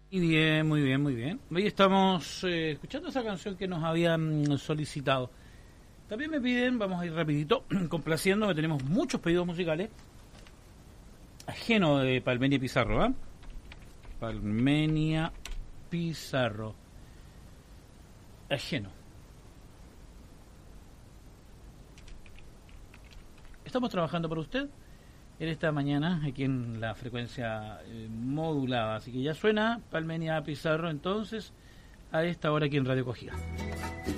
Muy bien, muy bien, muy bien. Hoy estamos escuchando esa canción que nos habían solicitado. También me piden, vamos a ir rapidito, complaciendo, que tenemos muchos pedidos musicales. Ajeno de Palmenia Pizarro, ¿ah? Palmenia Pizarro. Ajeno. Estamos trabajando por usted en esta mañana, aquí en la frecuencia modulada. Así que ya suena Palmenia Pizarro entonces a esta hora aquí en Radio Cogida.